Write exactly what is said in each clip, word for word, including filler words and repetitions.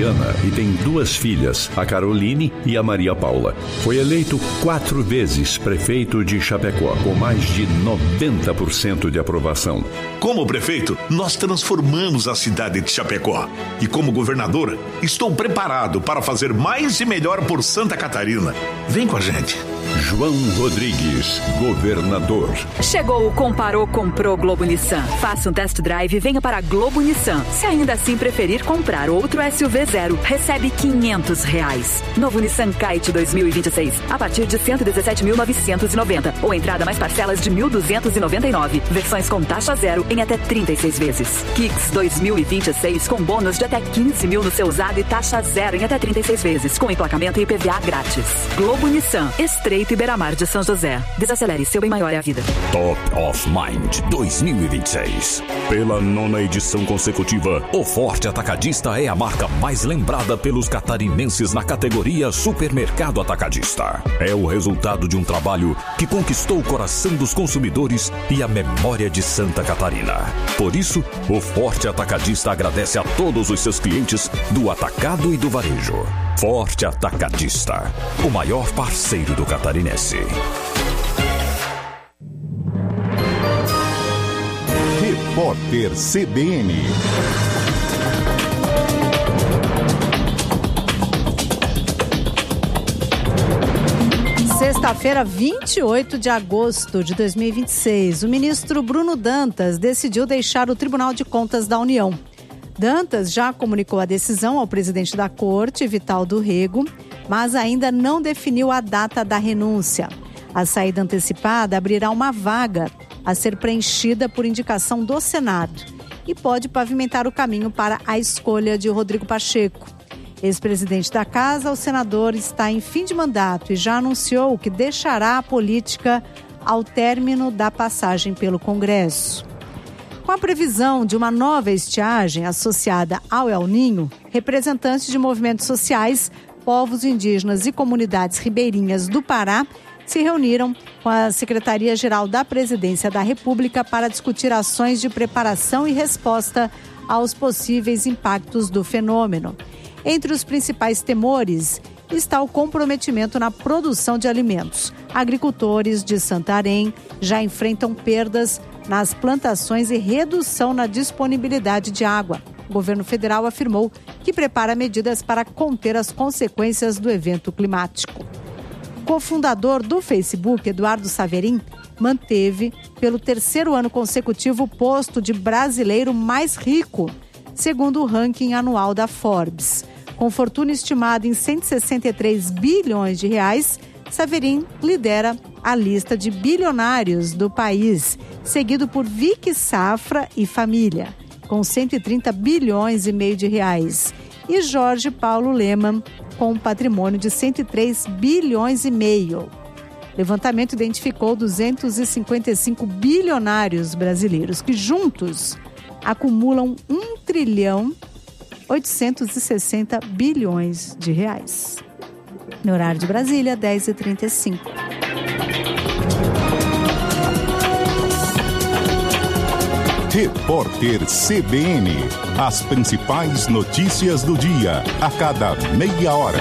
Mariana e tem duas filhas, a Caroline e a Maria Paula. Foi eleito quatro vezes prefeito de Chapecó, com mais de noventa por cento de aprovação. Como prefeito, nós transformamos a cidade de Chapecó. E como governador, estou preparado para fazer mais e melhor por Santa Catarina. Vem com a gente. João Rodrigues, governador. Chegou o Comparou, Comprou Globo Nissan. Faça um test drive e venha para a Globo Nissan. Se ainda assim preferir comprar outro S U V zero, recebe quinhentos reais. Novo Nissan Kite dois mil e vinte e seis, a partir de cento e dezessete mil novecentos e noventa. Ou entrada mais parcelas de mil duzentos e noventa e nove. Versões com taxa zero em até trinta e seis vezes. Kicks dois mil e vinte e seis com bônus de até quinze mil no seu usado e taxa zero em até trinta e seis vezes. Com emplacamento e I P V A grátis. Globo Nissan, Estreito e Beira-Mar de São José. Desacelere, seu bem maior é a vida. Top of Mind dois mil e vinte e seis. Pela nona edição consecutiva, o Forte Atacadista é a marca mais lembrada pelos catarinenses na categoria Supermercado Atacadista. É o resultado de um trabalho que conquistou o coração dos consumidores e a memória de Santa Catarina. Por isso, o Forte Atacadista agradece a todos os seus clientes do atacado e do varejo. Forte Atacadista, o maior parceiro do catarinense. Repórter C B N. Sexta-feira, vinte e oito de agosto de dois mil e vinte e seis, o ministro Bruno Dantas decidiu deixar o Tribunal de Contas da União. Dantas já comunicou a decisão ao presidente da Corte, Vital do Rego, mas ainda não definiu a data da renúncia. A saída antecipada abrirá uma vaga a ser preenchida por indicação do Senado e pode pavimentar o caminho para a escolha de Rodrigo Pacheco. Ex-presidente da Casa, o senador está em fim de mandato e já anunciou que deixará a política ao término da passagem pelo Congresso. Com a previsão de uma nova estiagem associada ao El Niño, representantes de movimentos sociais, povos indígenas e comunidades ribeirinhas do Pará se reuniram com a Secretaria-Geral da Presidência da República para discutir ações de preparação e resposta aos possíveis impactos do fenômeno. Entre os principais temores está o comprometimento na produção de alimentos. Agricultores de Santarém já enfrentam perdas nas plantações e redução na disponibilidade de água. O governo federal afirmou que prepara medidas para conter as consequências do evento climático. O cofundador do Facebook, Eduardo Saverin, manteve pelo terceiro ano consecutivo o posto de brasileiro mais rico, segundo o ranking anual da Forbes. Com fortuna estimada em cento e sessenta e três bilhões de reais, Saverin lidera a lista de bilionários do país, seguido por Vicky Safra e família, com cento e trinta bilhões e meio de reais, e Jorge Paulo Lemann, com um patrimônio de cento e três bilhões e meio. O levantamento identificou duzentos e cinquenta e cinco bilionários brasileiros, que juntos acumulam um trilhão oitocentos e sessenta bilhões de reais. No horário de Brasília, dez e trinta e cinco. Repórter C B N. As principais notícias do dia, a cada meia hora.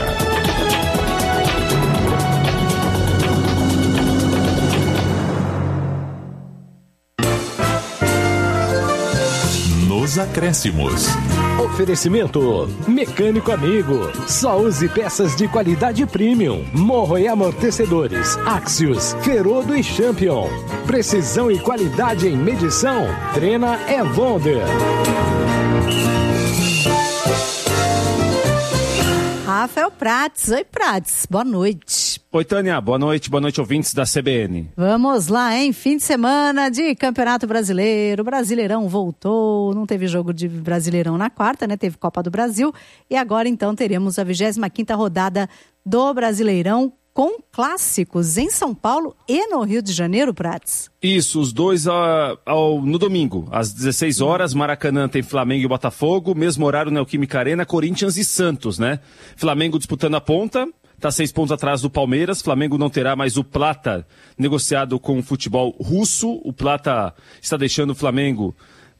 Nos acréscimos. Oferecimento Mecânico Amigo. Só use peças de qualidade premium. Morro e amortecedores Axios, Ferodo e Champion. Precisão e qualidade em medição. Trena é Wonder. Rafael Prates. Oi, Prates. Boa noite. Oi, Tânia. Boa noite. Boa noite, ouvintes da C B N. Vamos lá, hein? Fim de semana de Campeonato Brasileiro. O Brasileirão voltou. Não teve jogo de Brasileirão na quarta, né? Teve Copa do Brasil. E agora, então, teremos a vigésima quinta rodada do Brasileirão com clássicos em São Paulo e no Rio de Janeiro, Prates. Isso, os dois uh, ao, no domingo, às dezesseis horas, Maracanã tem Flamengo e Botafogo, mesmo horário Neoquímica Arena, Corinthians e Santos, né? Flamengo disputando a ponta, está seis pontos atrás do Palmeiras. Flamengo não terá mais o Plata negociado com o futebol russo. O Plata está deixando o Flamengo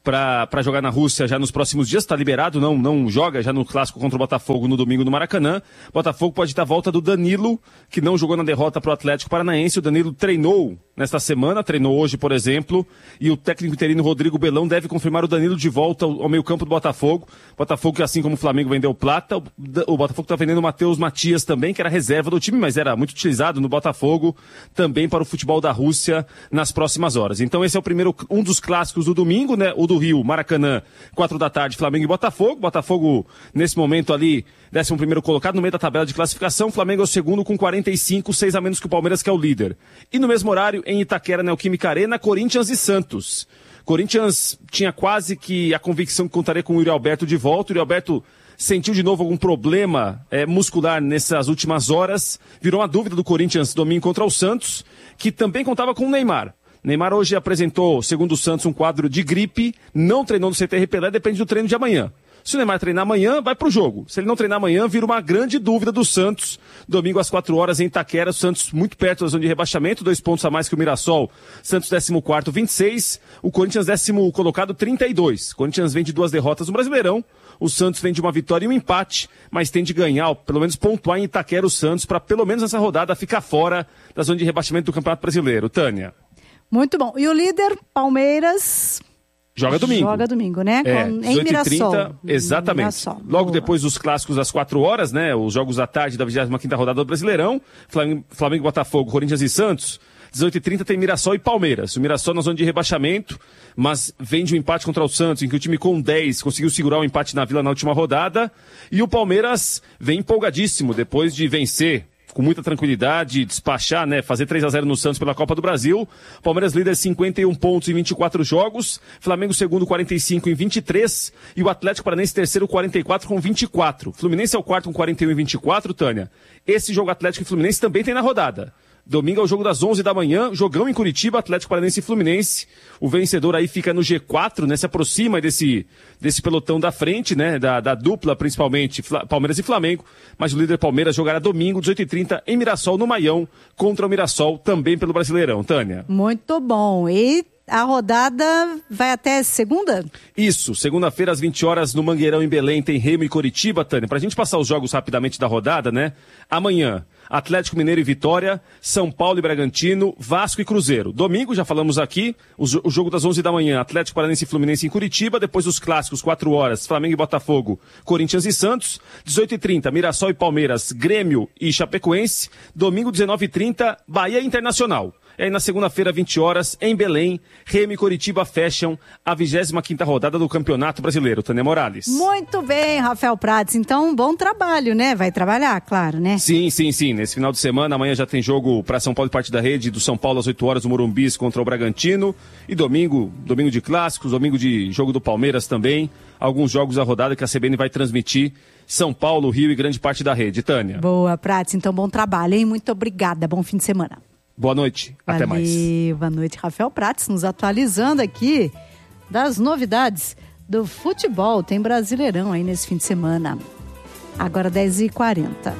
para jogar na Rússia já nos próximos dias, está liberado, não, não joga já no clássico contra o Botafogo no domingo no Maracanã. Botafogo pode ter a volta do Danilo, que não jogou na derrota para o Atlético Paranaense. O Danilo treinou nesta semana, treinou hoje, por exemplo, e o técnico interino Rodrigo Belão deve confirmar o Danilo de volta ao, ao meio campo do Botafogo. Botafogo que, assim como o Flamengo vendeu Plata, o, o Botafogo está vendendo o Matheus Matias também, que era reserva do time, mas era muito utilizado no Botafogo, também para o futebol da Rússia nas próximas horas. Então esse é o primeiro, um dos clássicos do domingo, né? O do Rio, Maracanã, quatro da tarde, Flamengo e Botafogo. Botafogo, nesse momento ali, décimo primeiro colocado no meio da tabela de classificação. Flamengo é o segundo com quarenta e cinco, seis a menos que o Palmeiras, que é o líder. E no mesmo horário, em Itaquera, Neoquímica Arena, Corinthians e Santos. Corinthians tinha quase que a convicção que contaria com o Yuri Alberto de volta. O Yuri Alberto sentiu de novo algum problema é, muscular nessas últimas horas. Virou uma dúvida do Corinthians domingo contra o Santos, que também contava com o Neymar. Neymar hoje apresentou, segundo o Santos, um quadro de gripe, não treinou no C T R Pelé, depende do treino de amanhã. Se o Neymar treinar amanhã, vai pro jogo. Se ele não treinar amanhã, vira uma grande dúvida do Santos. Domingo às quatro horas em Itaquera, o Santos muito perto da zona de rebaixamento, dois pontos a mais que o Mirassol. Santos décimo quarto, vinte e seis. O Corinthians décimo colocado, trinta e dois. O Corinthians vem de duas derrotas no Brasileirão. O Santos vem de uma vitória e um empate, mas tem de ganhar, pelo menos pontuar em Itaquera o Santos, para pelo menos nessa rodada ficar fora da zona de rebaixamento do Campeonato Brasileiro. Tânia. Muito bom. E o líder, Palmeiras... Joga domingo. Joga domingo, né? É, Com, em Mirassol. trinta, exatamente. Mirassol. Logo Boa. depois dos clássicos às quatro horas, né? Os jogos da tarde da vigésima quinta rodada do Brasileirão. Flamengo, Flamengo, Botafogo, Corinthians e Santos. dezoito e trinta tem Mirassol e Palmeiras. O Mirassol na zona de rebaixamento, mas vem de um empate contra o Santos, em que o time com dez conseguiu segurar o empate na Vila na última rodada. E o Palmeiras vem empolgadíssimo depois de vencer com muita tranquilidade, despachar, né, fazer três a zero no Santos pela Copa do Brasil. Palmeiras líder cinquenta e um pontos em vinte e quatro jogos, Flamengo segundo quarenta e cinco em vinte e três e o Atlético Paranaense terceiro quarenta e quatro com vinte e quatro. Fluminense é o quarto com quarenta e um em vinte e quatro, Tânia. Esse jogo Atlético e Fluminense também tem na rodada. Domingo é o jogo das onze da manhã, jogão em Curitiba, Atlético Paranaense e Fluminense. O vencedor aí fica no G quatro, né? Se aproxima desse, desse pelotão da frente, né? Da, da dupla, principalmente, Palmeiras e Flamengo. Mas o líder Palmeiras jogará domingo, dezoito e trinta, em Mirassol, no Maião, contra o Mirassol, também pelo Brasileirão. Tânia. Muito bom. E a rodada vai até segunda? Isso, segunda-feira às vinte horas no Mangueirão em Belém tem Remo e Coritiba, Tânia. Pra gente passar os jogos rapidamente da rodada, né? Amanhã, Atlético Mineiro e Vitória, São Paulo e Bragantino, Vasco e Cruzeiro. Domingo, já falamos aqui, o, o jogo das onze da manhã, Atlético Paranaense e Fluminense em Curitiba, depois os clássicos, quatro horas, Flamengo e Botafogo, Corinthians e Santos, dezoito e trinta, Mirassol e Palmeiras, Grêmio e Chapecoense, domingo, dezenove e trinta, Bahia Internacional. E aí na segunda-feira, vinte horas, em Belém, Remo e Coritiba fecham a vigésima quinta rodada do Campeonato Brasileiro. Tânia Morales. Muito bem, Rafael Prats. Então, bom trabalho, né? Vai trabalhar, claro, né? Sim, sim, sim. Nesse final de semana, amanhã já tem jogo para São Paulo e parte da rede, do São Paulo às oito horas, o Morumbi contra o Bragantino. E domingo, domingo de clássicos, domingo de jogo do Palmeiras também. Alguns jogos da rodada que a C B N vai transmitir. São Paulo, Rio e grande parte da rede. Tânia. Boa, Prats. Então, bom trabalho, hein? Muito obrigada. Bom fim de semana. Boa noite, Valeu, até mais. Boa noite, Rafael Prats, nos atualizando aqui das novidades do futebol. Tem Brasileirão aí nesse fim de semana. Agora dez e quarenta.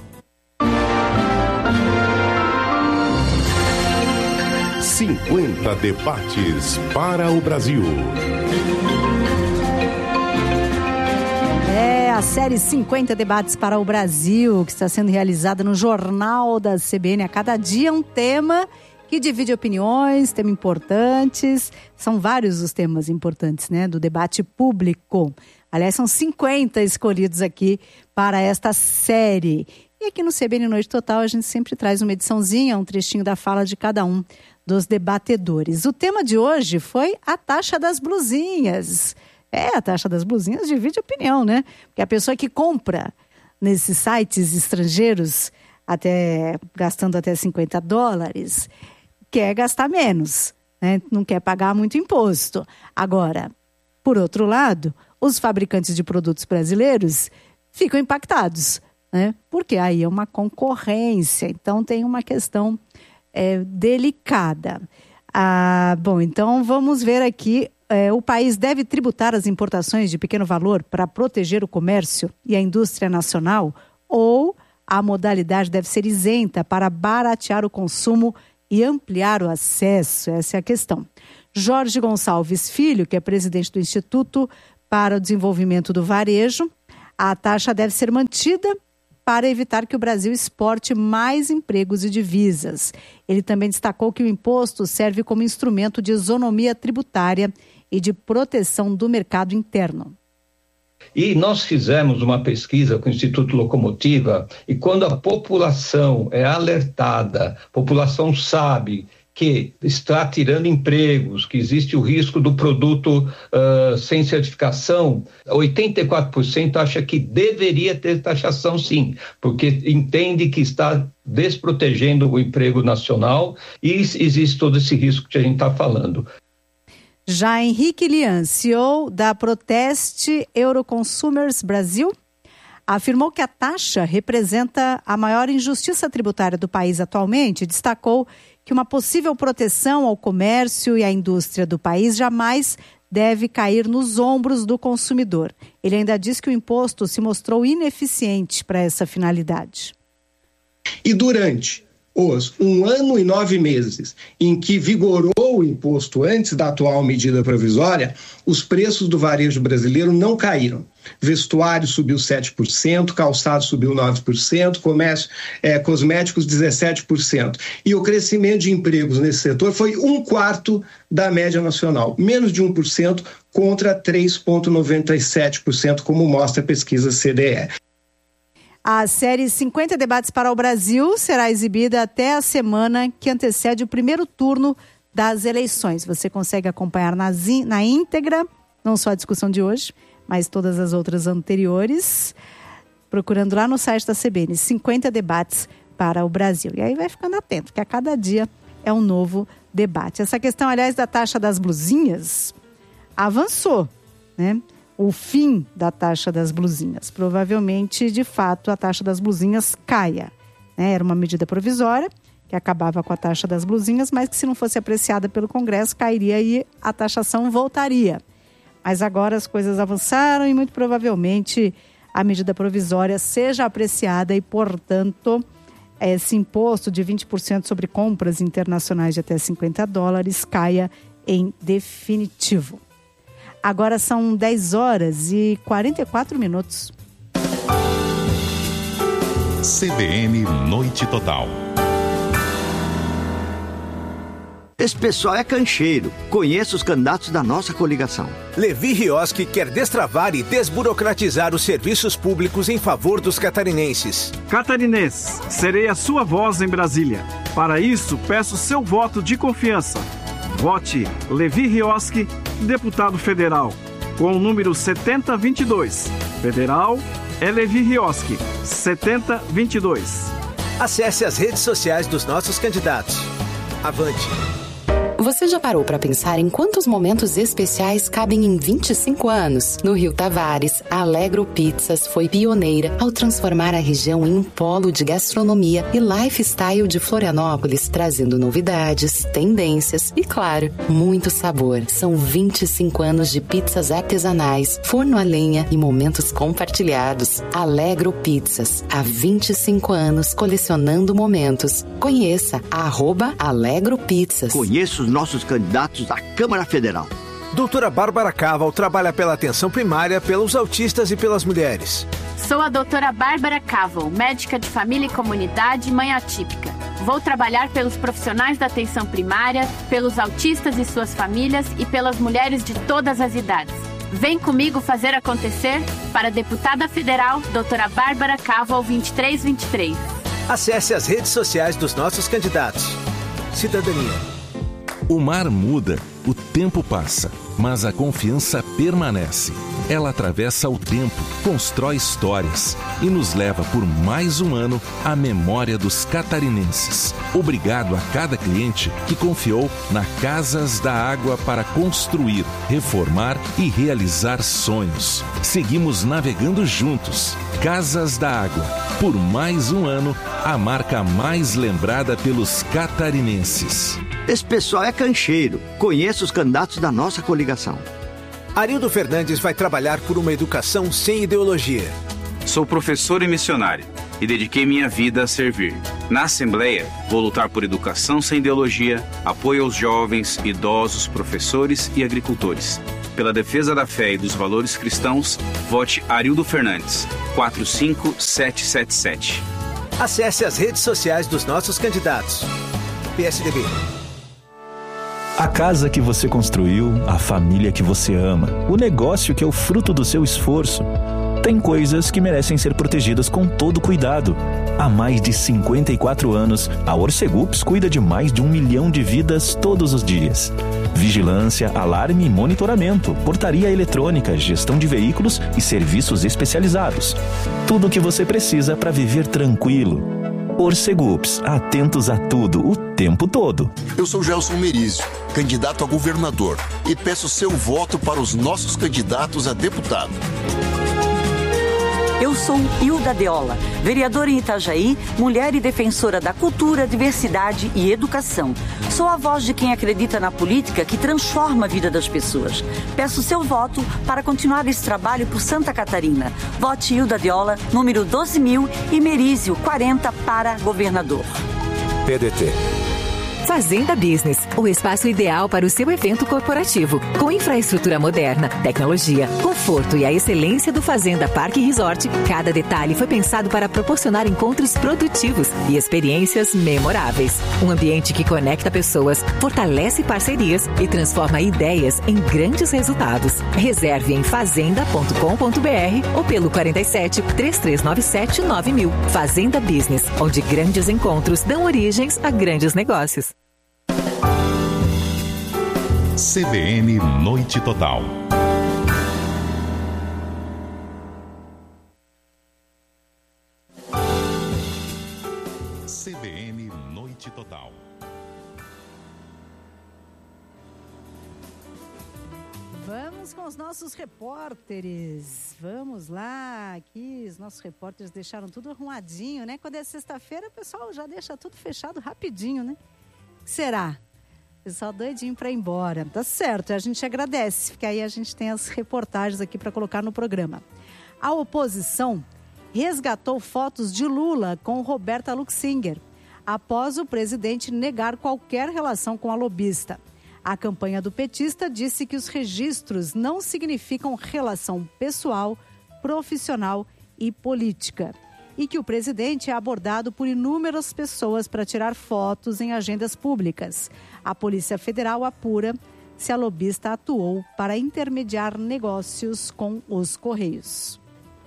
cinquenta debates para o Brasil. É a série cinquenta debates para o Brasil, que está sendo realizada no Jornal da C B N. A cada dia um tema que divide opiniões, temas importantes. São vários os temas importantes, né, do debate público. Aliás, são cinquenta escolhidos aqui para esta série. E aqui no C B N Noite Total a gente sempre traz uma ediçãozinha, um trechinho da fala de cada um dos debatedores. O tema de hoje foi a taxa das blusinhas. É, a taxa das blusinhas divide opinião, né? Porque a pessoa que compra nesses sites estrangeiros, até gastando até cinquenta dólares, quer gastar menos, né? Não quer pagar muito imposto. Agora, por outro lado, os fabricantes de produtos brasileiros ficam impactados, né? Porque aí é uma concorrência, então tem uma questão é, delicada. Ah, bom, então vamos ver aqui. É, o país deve tributar as importações de pequeno valor para proteger o comércio e a indústria nacional, ou a modalidade deve ser isenta para baratear o consumo e ampliar o acesso, essa é a questão. Jorge Gonçalves Filho, que é presidente do Instituto para o Desenvolvimento do Varejo, a taxa deve ser mantida para evitar que o Brasil exporte mais empregos e divisas. Ele também destacou que o imposto serve como instrumento de isonomia tributária e de proteção do mercado interno. E nós fizemos uma pesquisa com o Instituto Locomotiva, e quando a população é alertada, a população sabe que está tirando empregos, que existe o risco do produto uh, sem certificação, oitenta e quatro por cento acha que deveria ter taxação sim, porque entende que está desprotegendo o emprego nacional e existe todo esse risco que a gente está falando. Já Henrique Lian, C E O da Proteste Euroconsumers Brasil, afirmou que a taxa representa a maior injustiça tributária do país atualmente e destacou que uma possível proteção ao comércio e à indústria do país jamais deve cair nos ombros do consumidor. Ele ainda diz que o imposto se mostrou ineficiente para essa finalidade. E durante os um ano e nove meses em que vigorou o imposto antes da atual medida provisória, os preços do varejo brasileiro não caíram. Vestuário subiu sete por cento, calçado subiu nove por cento, comércio, é, cosméticos dezessete por cento. E o crescimento de empregos nesse setor foi um quarto da média nacional, menos de um por cento contra três vírgula noventa e sete por cento, como mostra a pesquisa C D E. A série cinquenta Debates para o Brasil será exibida até a semana que antecede o primeiro turno das eleições. Você consegue acompanhar na, na íntegra, não só a discussão de hoje, mas todas as outras anteriores, procurando lá no site da C B N, cinquenta Debates para o Brasil. E aí vai ficando atento, que a cada dia é um novo debate. Essa questão, aliás, da taxa das blusinhas avançou, né? O fim da taxa das blusinhas. Provavelmente, de fato, a taxa das blusinhas caia, né? Era uma medida provisória que acabava com a taxa das blusinhas, mas que se não fosse apreciada pelo Congresso, cairia e a taxação voltaria. Mas agora as coisas avançaram e muito provavelmente a medida provisória seja apreciada e, portanto, esse imposto de vinte por cento sobre compras internacionais de até cinquenta dólares caia em definitivo. Agora são dez horas e quarenta e quatro minutos. C B N Noite Total. Esse pessoal é cancheiro. Conheça os candidatos da nossa coligação. Levi Rioski quer destravar e desburocratizar os serviços públicos em favor dos catarinenses. Catarinense, serei a sua voz em Brasília. Para isso, peço seu voto de confiança. Vote Levi Rioski, deputado federal, com o número setenta vinte e dois. Federal é Levi Rioski, setenta vinte e dois. Acesse as redes sociais dos nossos candidatos. Avante! Você já parou para pensar em quantos momentos especiais cabem em vinte e cinco anos? No Rio Tavares, a Alegro Pizzas foi pioneira ao transformar a região em um polo de gastronomia e lifestyle de Florianópolis, trazendo novidades, tendências e, claro, muito sabor. São vinte e cinco anos de pizzas artesanais, forno a lenha e momentos compartilhados. Alegro Pizzas, há vinte e cinco anos colecionando momentos. Conheça a arroba Alegro Pizzas. Conheça os nossos candidatos à Câmara Federal. Doutora Bárbara Caval trabalha pela atenção primária, pelos autistas e pelas mulheres. Sou a doutora Bárbara Caval, médica de família e comunidade, mãe atípica. Vou trabalhar pelos profissionais da atenção primária, pelos autistas e suas famílias e pelas mulheres de todas as idades. Vem comigo fazer acontecer para a deputada federal, doutora Bárbara Caval vinte e três vinte e três. Acesse as redes sociais dos nossos candidatos. Cidadania. O mar muda, o tempo passa, mas a confiança permanece. Ela atravessa o tempo, constrói histórias e nos leva por mais um ano à memória dos catarinenses. Obrigado a cada cliente que confiou na Casas da Água para construir, reformar e realizar sonhos. Seguimos navegando juntos. Casas da Água. Por mais um ano, a marca mais lembrada pelos catarinenses. Esse pessoal é cancheiro. Conheça os candidatos da nossa coligação. Arildo Fernandes vai trabalhar por uma educação sem ideologia. Sou professor e missionário. e dediquei minha vida a servir. Na Assembleia, vou lutar por educação sem ideologia, apoio aos jovens, idosos, professores e agricultores. Pela defesa da fé e dos valores cristãos, vote Arildo Fernandes, quatro cinco sete sete sete. Acesse as redes sociais dos nossos candidatos. P S D B. A casa que você construiu, a família que você ama, o negócio que é o fruto do seu esforço. Tem coisas que merecem ser protegidas com todo cuidado. Há mais de cinquenta e quatro anos, a Orcegups cuida de mais de um milhão de vidas todos os dias. Vigilância, alarme e monitoramento, portaria eletrônica, gestão de veículos e serviços especializados. Tudo o que você precisa para viver tranquilo. Orcegups, atentos a tudo, o tempo todo. Eu sou Gelson Merizio, candidato a governador, e peço seu voto para os nossos candidatos a deputado. Eu sou Hilda Deola, vereadora em Itajaí, mulher e defensora da cultura, diversidade e educação. Sou a voz de quem acredita na política que transforma a vida das pessoas. Peço seu voto para continuar esse trabalho por Santa Catarina. Vote Hilda Deola, número doze mil e Merizio quarenta para governador. P D T. Fazenda Business, o espaço ideal para o seu evento corporativo. Com infraestrutura moderna, tecnologia, conforto e a excelência do Fazenda Parque Resort, cada detalhe foi pensado para proporcionar encontros produtivos e experiências memoráveis. Um ambiente que conecta pessoas, fortalece parcerias e transforma ideias em grandes resultados. Reserve em fazenda ponto com ponto br ou pelo quarenta e sete, três três nove sete, nove mil. Fazenda Business, onde grandes encontros dão origens a grandes negócios. C B N Noite Total. C B N Noite Total. Vamos com os nossos repórteres. Vamos lá, aqui os nossos repórteres deixaram tudo arrumadinho, né? Quando é sexta-feira, o pessoal já deixa tudo fechado rapidinho, né? O que será? Pessoal doidinho para ir embora. Tá certo, a gente agradece, porque aí a gente tem as reportagens aqui para colocar no programa. A oposição resgatou fotos de Lula com Roberta Luxinger, após o presidente negar qualquer relação com a lobista. A campanha do petista disse que os registros não significam relação pessoal, profissional e política. E que o presidente é abordado por inúmeras pessoas para tirar fotos em agendas públicas. A Polícia Federal apura se a lobista atuou para intermediar negócios com os Correios.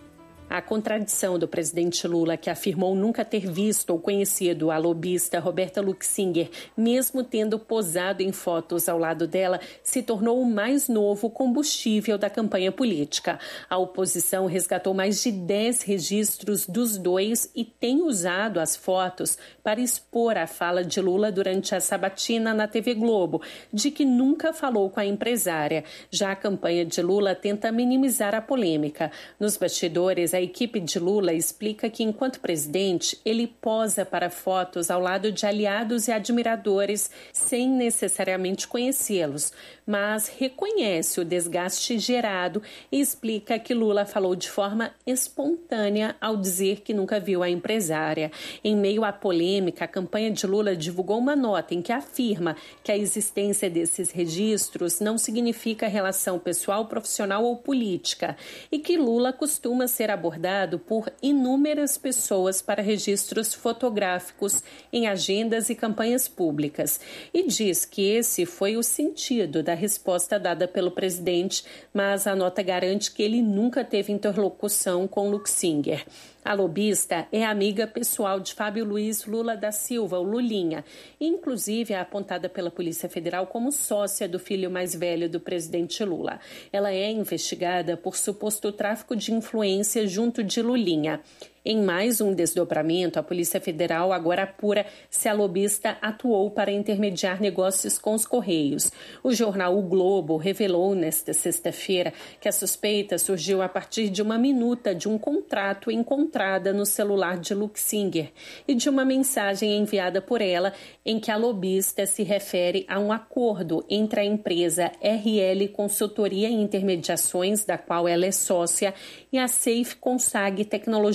A contradição do presidente Lula, que afirmou nunca ter visto ou conhecido a lobista Roberta Luxinger, mesmo tendo posado em fotos ao lado dela, se tornou o mais novo combustível da campanha política. A oposição resgatou mais de dez registros dos dois e tem usado as fotos para expor a fala de Lula durante a sabatina na T V Globo, de que nunca falou com a empresária. Já a campanha de Lula tenta minimizar a polêmica. Nos bastidores, a A equipe de Lula explica que, enquanto presidente, ele posa para fotos ao lado de aliados e admiradores sem necessariamente conhecê-los, mas reconhece o desgaste gerado e explica que Lula falou de forma espontânea ao dizer que nunca viu a empresária. Em meio à polêmica, a campanha de Lula divulgou uma nota em que afirma que a existência desses registros não significa relação pessoal, profissional ou política e que Lula costuma ser abordado abordado por inúmeras pessoas para registros fotográficos em agendas e campanhas públicas. E diz que esse foi o sentido da resposta dada pelo presidente, mas a nota garante que ele nunca teve interlocução com Luxinger. A lobista é amiga pessoal de Fábio Luiz Lula da Silva, o Lulinha, e inclusive é apontada pela Polícia Federal como sócia do filho mais velho do presidente Lula. Ela é investigada por suposto tráfico de influência junto de Lulinha. Em mais um desdobramento, a Polícia Federal agora apura se a lobista atuou para intermediar negócios com os Correios. O jornal O Globo revelou nesta sexta-feira que a suspeita surgiu a partir de uma minuta de um contrato encontrada no celular de Luxinger e de uma mensagem enviada por ela em que a lobista se refere a um acordo entre a empresa R L Consultoria e Intermediações, da qual ela é sócia, e a Safe Consag Tecnologia da Informação.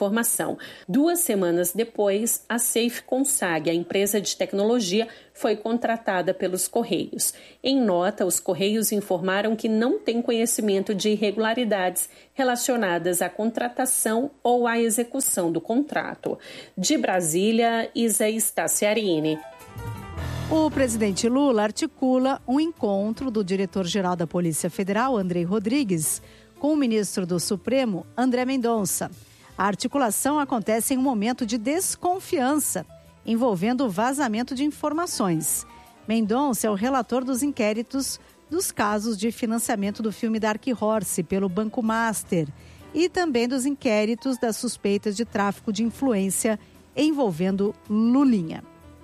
informação. Duas semanas depois, a Safe Consag, a empresa de tecnologia, foi contratada pelos Correios. Em nota, os Correios informaram que não têm conhecimento de irregularidades relacionadas à contratação ou à execução do contrato. De Brasília, Isa Staciarini. O presidente Lula articula um encontro do diretor-geral da Polícia Federal, Andrei Rodrigues, com o ministro do Supremo, André Mendonça. A articulação acontece em um momento de desconfiança, envolvendo o vazamento de informações. Mendonça é o relator dos inquéritos dos casos de financiamento do filme Dark Horse pelo Banco Master e também dos inquéritos das suspeitas de tráfico de influência envolvendo Lulinha.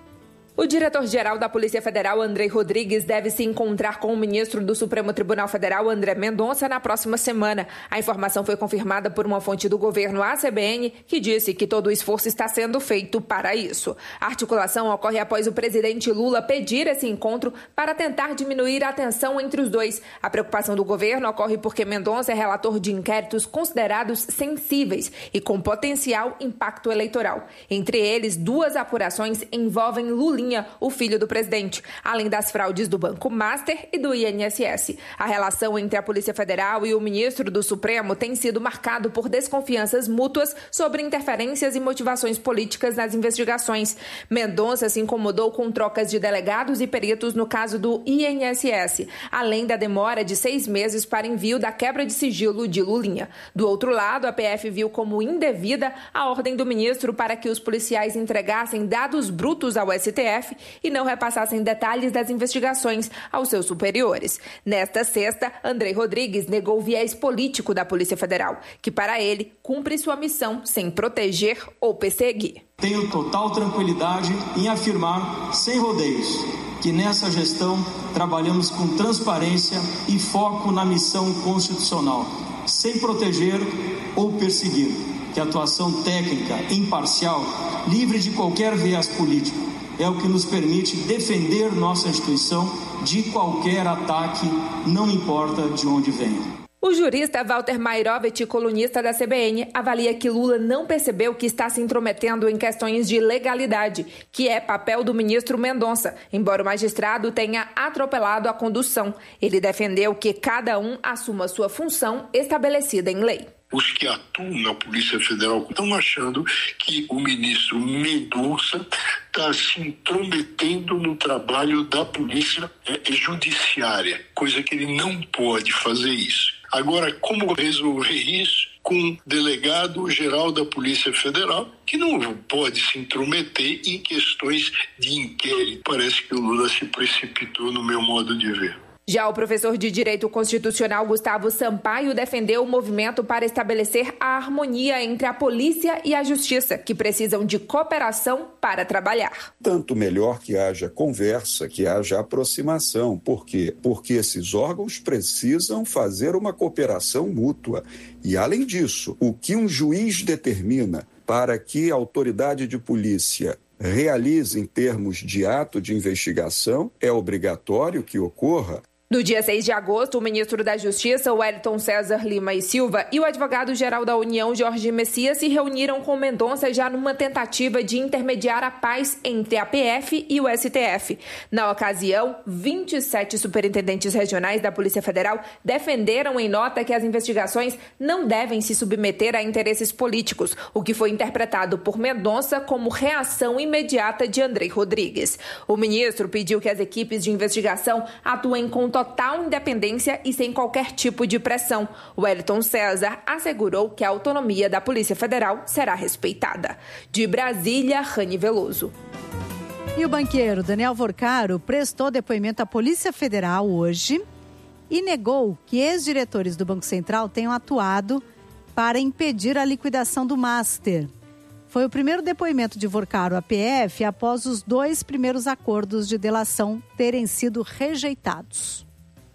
O diretor-geral da Polícia Federal, Andrei Rodrigues, deve se encontrar com o ministro do Supremo Tribunal Federal, André Mendonça, na próxima semana. A informação foi confirmada por uma fonte do governo, a C B N, que disse que todo o esforço está sendo feito para isso. A articulação ocorre após o presidente Lula pedir esse encontro para tentar diminuir a tensão entre os dois. A preocupação do governo ocorre porque Mendonça é relator de inquéritos considerados sensíveis e com potencial impacto eleitoral. Entre eles, duas apurações envolvem Lulinha, o filho do presidente, além das fraudes do Banco Master e do I N S S. A relação entre a Polícia Federal e o ministro do Supremo tem sido marcado por desconfianças mútuas sobre interferências e motivações políticas nas investigações. Mendonça se incomodou com trocas de delegados e peritos no caso do I N S S, além da demora de seis meses para envio da quebra de sigilo de Lulinha. Do outro lado, a P F viu como indevida a ordem do ministro para que os policiais entregassem dados brutos ao S T F e não repassassem detalhes das investigações aos seus superiores. Nesta sexta, Andrei Rodrigues negou o viés político da Polícia Federal, que para ele cumpre sua missão sem proteger ou perseguir. Tenho total tranquilidade em afirmar, sem rodeios, que nessa gestão trabalhamos com transparência e foco na missão constitucional, sem proteger ou perseguir, que a atuação técnica, imparcial, livre de qualquer viés político, é o que nos permite defender nossa instituição de qualquer ataque, não importa de onde venha. O jurista Walter Mairovich, colunista da C B N, avalia que Lula não percebeu que está se intrometendo em questões de legalidade, que é papel do ministro Mendonça, embora o magistrado tenha atropelado a condução. Ele defendeu que cada um assuma sua função estabelecida em lei. Os que atuam na Polícia Federal estão achando que o ministro Mendonça está se intrometendo no trabalho da Polícia Judiciária, coisa que ele não pode fazer isso. Agora, como resolver isso? Com o delegado-geral da Polícia Federal, que não pode se intrometer em questões de inquérito. Parece que o Lula se precipitou no meu modo de ver. Já o professor de Direito Constitucional Gustavo Sampaio defendeu o movimento para estabelecer a harmonia entre a polícia e a justiça, que precisam de cooperação para trabalhar. Tanto melhor que haja conversa, que haja aproximação. Por quê? Porque esses órgãos precisam fazer uma cooperação mútua. E, além disso, o que um juiz determina para que a autoridade de polícia realize em termos de ato de investigação, é obrigatório que ocorra. No dia seis de agosto, o ministro da Justiça, Wellington César Lima e Silva, e o advogado-geral da União, Jorge Messias, se reuniram com Mendonça já numa tentativa de intermediar a paz entre a P F e o S T F. Na ocasião, vinte e sete superintendentes regionais da Polícia Federal defenderam em nota que as investigações não devem se submeter a interesses políticos, o que foi interpretado por Mendonça como reação imediata de Andrei Rodrigues. O ministro pediu que as equipes de investigação atuem com total independência e sem qualquer tipo de pressão. Wellington César assegurou que a autonomia da Polícia Federal será respeitada. De Brasília, Rani Veloso. E o banqueiro Daniel Vorcaro prestou depoimento à Polícia Federal hoje e negou que ex-diretores do Banco Central tenham atuado para impedir a liquidação do Master. Foi o primeiro depoimento de Vorcaro à P F após os dois primeiros acordos de delação terem sido rejeitados.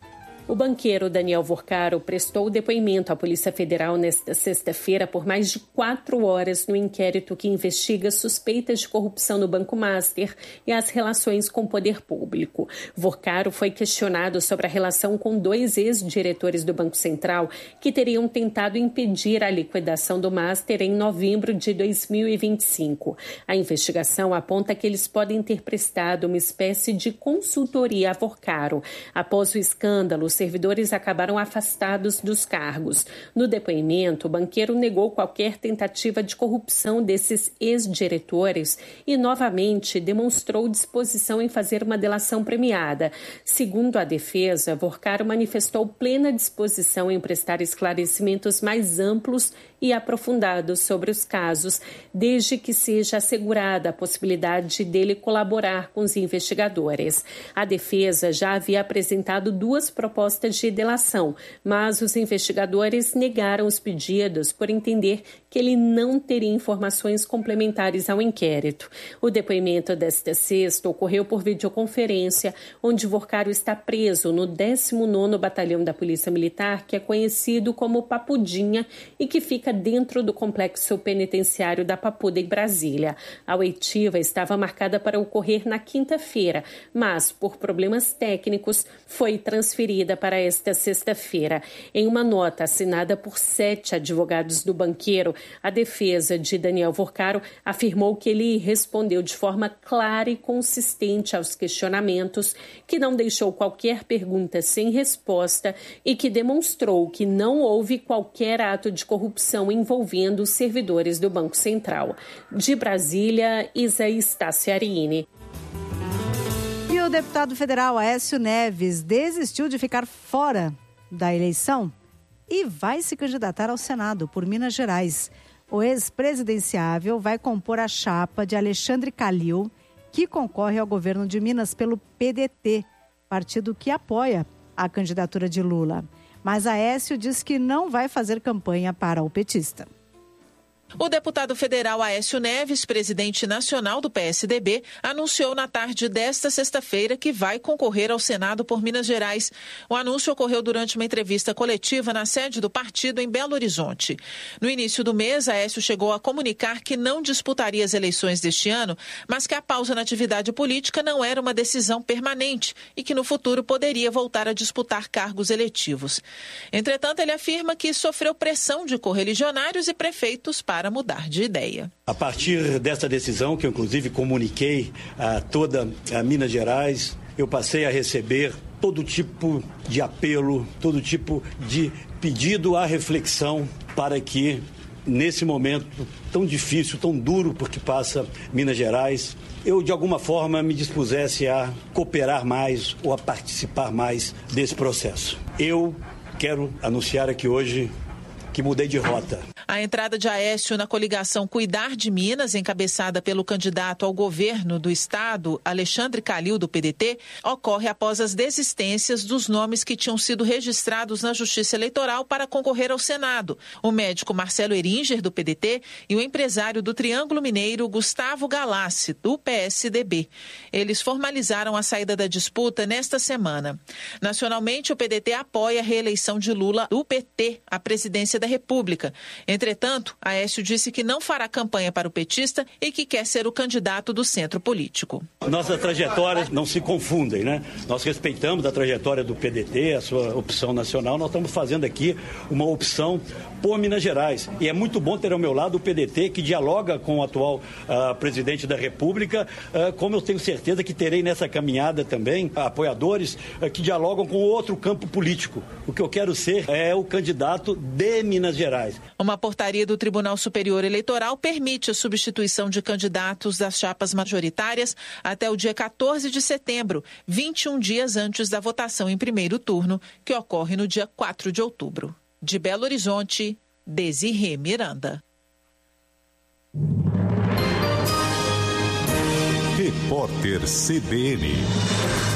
O banqueiro Daniel Vorcaro prestou depoimento à Polícia Federal nesta sexta-feira por mais de quatro horas no inquérito que investiga suspeitas de corrupção no Banco Master e as relações com o poder público. Vorcaro foi questionado sobre a relação com dois ex-diretores do Banco Central que teriam tentado impedir a liquidação do Master em novembro de dois mil e vinte e cinco. A investigação aponta que eles podem ter prestado uma espécie de consultoria a Vorcaro. Após o escândalo, os servidores acabaram afastados dos cargos. No depoimento, o banqueiro negou qualquer tentativa de corrupção desses ex-diretores e, novamente, demonstrou disposição em fazer uma delação premiada. Segundo a defesa, Vorcaro manifestou plena disposição em prestar esclarecimentos mais amplos e aprofundados sobre os casos, desde que seja assegurada a possibilidade dele colaborar com os investigadores. A defesa já havia apresentado duas propostas de delação, mas os investigadores negaram os pedidos por entender que ele não teria informações complementares ao inquérito. O depoimento desta sexta ocorreu por videoconferência, onde Vorcaro está preso no décimo nono Batalhão da Polícia Militar, que é conhecido como Papudinha e que fica dentro do complexo penitenciário da Papuda, em Brasília. A oitiva estava marcada para ocorrer na quinta-feira, mas, por problemas técnicos, foi transferida para esta sexta-feira. Em uma nota assinada por sete advogados do banqueiro, a defesa de Daniel Vorcaro afirmou que ele respondeu de forma clara e consistente aos questionamentos, que não deixou qualquer pergunta sem resposta e que demonstrou que não houve qualquer ato de corrupção envolvendo os servidores do Banco Central. De Brasília, Isaías Tassiarini. E o deputado federal Aécio Neves desistiu de ficar fora da eleição e vai se candidatar ao Senado por Minas Gerais. O ex-presidenciável vai compor a chapa de Alexandre Calil, que concorre ao governo de Minas pelo P D T, partido que apoia a candidatura de Lula. Mas Aécio diz que não vai fazer campanha para o petista. O deputado federal Aécio Neves, presidente nacional do P S D B, anunciou na tarde desta sexta-feira que vai concorrer ao Senado por Minas Gerais. O anúncio ocorreu durante uma entrevista coletiva na sede do partido em Belo Horizonte. No início do mês, Aécio chegou a comunicar que não disputaria as eleições deste ano, mas que a pausa na atividade política não era uma decisão permanente e que no futuro poderia voltar a disputar cargos eletivos. Entretanto, ele afirma que sofreu pressão de correligionários e prefeitos para para mudar de ideia. A partir dessa decisão, que eu inclusive comuniquei a toda a Minas Gerais, eu passei a receber todo tipo de apelo, todo tipo de pedido à reflexão para que, nesse momento tão difícil, tão duro porque passa Minas Gerais, eu de alguma forma me dispusesse a cooperar mais ou a participar mais desse processo. Eu quero anunciar aqui hoje que mudei de rota. A entrada de Aécio na coligação Cuidar de Minas, encabeçada pelo candidato ao governo do estado, Alexandre Calil, do P D T, ocorre após as desistências dos nomes que tinham sido registrados na Justiça Eleitoral para concorrer ao Senado. O médico Marcelo Eringer, do P D T, e o empresário do Triângulo Mineiro, Gustavo Galassi, do P S D B. Eles formalizaram a saída da disputa nesta semana. Nacionalmente, o P D T apoia a reeleição de Lula do P T à presidência da República. Entretanto, Aécio disse que não fará campanha para o petista e que quer ser o candidato do centro político. Nossas trajetórias não se confundem, né? Nós respeitamos a trajetória do P D T, a sua opção nacional. Nós estamos fazendo aqui uma opção por Minas Gerais. E é muito bom ter ao meu lado o P D T, que dialoga com o atual uh, presidente da República, uh, como eu tenho certeza que terei nessa caminhada também apoiadores uh, que dialogam com outro campo político. O que eu quero ser é o candidato de Minas Gerais. Uma portaria do Tribunal Superior Eleitoral permite a substituição de candidatos das chapas majoritárias até o dia quatorze de setembro, vinte e um dias antes da votação em primeiro turno, que ocorre no dia quatro de outubro. De Belo Horizonte, Desirê Miranda. Repórter C B N.